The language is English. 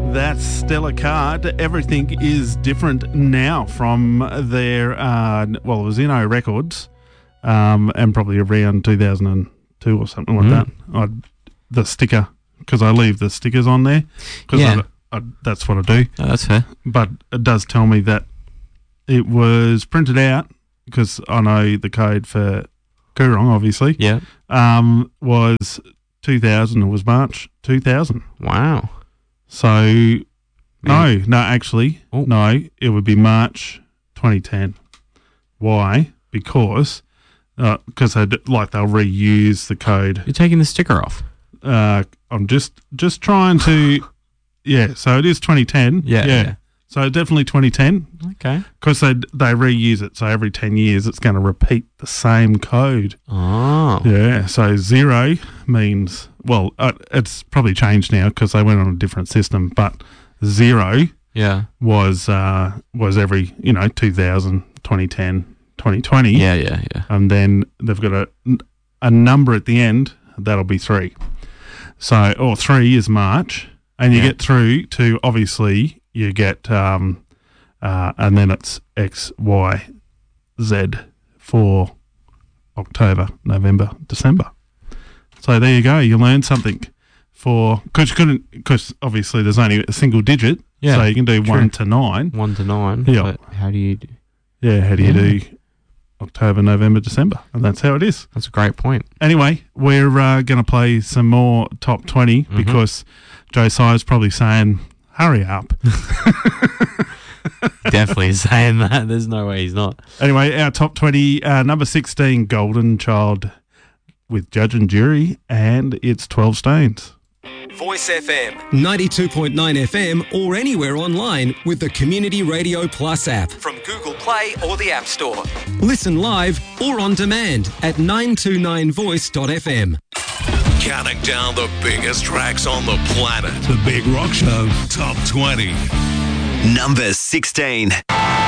That's Stella Card. Everything is different now from their, it was in O Records, and probably around 2002 or something like that. The sticker, because I leave the stickers on there, because that's what I do. Oh, that's fair. But it does tell me that it was printed out, because I know the code for Coorong, obviously. Yeah. Was 2000. It was March 2000. Wow. So, no, it would be March 2010. Why? Because they'll reuse the code. You're taking the sticker off. I'm just trying to, so it is 2010. Yeah. So definitely 2010. Okay. Because they reuse it, so every 10 years it's going to repeat the same code. Oh. Yeah, so 0 means, it's probably changed now because they went on a different system, but 0 was every, 2000, 2010, 2020. Yeah. And then they've got a number at the end, that'll be 3. So, 3 is March, and you get through to, obviously, you get, and then it's X, Y, Z for October, November, December. So there you go. You learned something because obviously there's only a single digit. Yeah, so you can do 1 to 9. 1 to 9. Yeah. But how do you do? Yeah, how do you do October, November, December? And that's how it is. That's a great point. Anyway, we're going to play some more top 20 because Josiah's probably saying, hurry up. Definitely saying that. There's no way he's not. Anyway, our top 20, number 16, Golden Child with Judge and Jury, and it's 12 Stones. Voice FM 92.9 FM or anywhere online with the Community Radio Plus app. From Google Play or the App Store. Listen live or on demand at 929voice.fm. Counting down the biggest tracks on the planet. The Big Rock Show Top 20. Number 16.